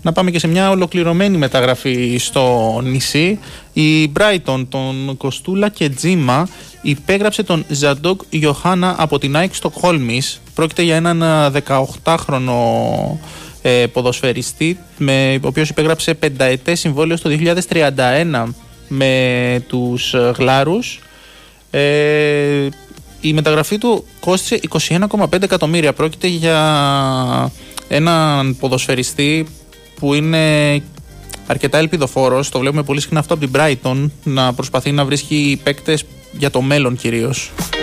να πάμε και σε μια ολοκληρωμένη μεταγραφή στο νησί. Η Brighton, τον Κοστούλα και Τζίμα, υπέγραψε τον Ζαντόκ Ιωχάνα από την ΑΕΚ Στοκχόλμης. Πρόκειται για έναν 18χρονο ποδοσφαιριστή, ο οποίος υπέγραψε 5ετές συμβόλαιο στο 2031 με τους Γλάρους. Η μεταγραφή του κόστισε 21,5 εκατομμύρια. Πρόκειται για έναν ποδοσφαιριστή που είναι αρκετά ελπιδοφόρος. Το βλέπουμε πολύ συχνά αυτό από την Brighton, να προσπαθεί να βρίσκει παίκτες για το μέλλον κυρίως.